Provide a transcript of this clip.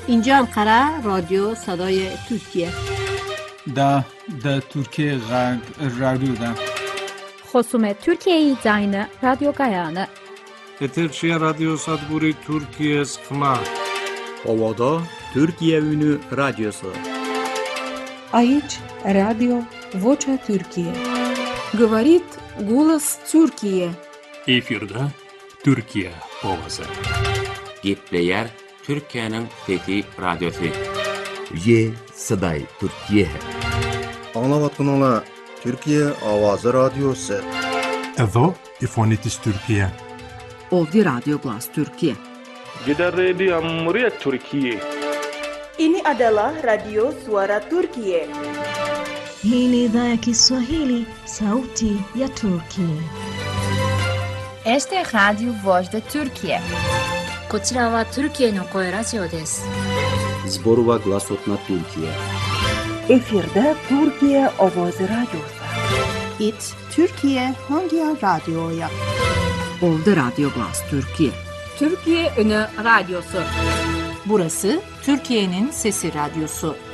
اینجا انقره رادیو صدای ترکیه. ده Türkiye Radyo'da. خصوم ترکیه زاین رادیو گایانه. Eterçiye Radyo Sadburi Türkiye Sıkma. Ovada Türkiye Ünü Radyosu. Aici Radio Vocea Türkiye. Говорит голос Türkiye. Efirde Türkiye Ovası. Gepleyer Türkiye'nin fethi radyosu. Ye Saday Türkiye. Anlavatın Türkiye Avazı Radyosu. Edo İfonitis Türkiye. Ovdi Radyo Glas Türkiye. Gider Radio Cumhuriyet Türkiye. Ini adalah Radio Suara Turkiye. Hii ni idhaa ya Kiswahili, sauti ya Turkiye. Este Radio Voz de Turkiye. こちらはトルキエの声ラジオです。 Zborova Glasotna Türkiye. Efirde Türkiye Ovoz Radyosu. It Türkiye Hangi Radyo'ya? Ovdi Radyo Glas Türkiye. Türkiye Ünü Radyosu. Burası Türkiye'nin Sesi Radyosu.